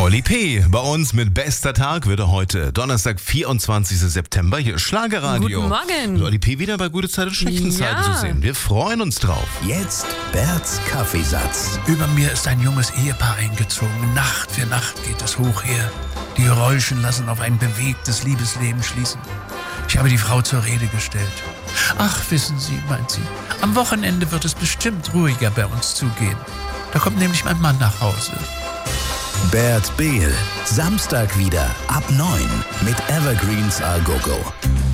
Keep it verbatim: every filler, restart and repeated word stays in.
Dolly P. bei uns mit bester Tag wird er heute. Donnerstag, vierundzwanzigster September. Hier ist Schlagerradio. Guten Morgen. Dolly P. wieder bei Gute Zeit und schlechten Zeiten Ja. zu sehen. Wir freuen uns drauf. Jetzt Berts Kaffeesatz. Über mir ist ein junges Ehepaar eingezogen. Nacht für Nacht geht es hoch her. Die Geräuschen lassen auf ein bewegtes Liebesleben schließen. Ich habe die Frau zur Rede gestellt. Ach, wissen Sie, meint sie, am Wochenende wird es bestimmt ruhiger bei uns zugehen. Da kommt nämlich mein Mann nach Hause. Bert Behl. Samstag wieder ab neun mit Evergreens Al Gogo.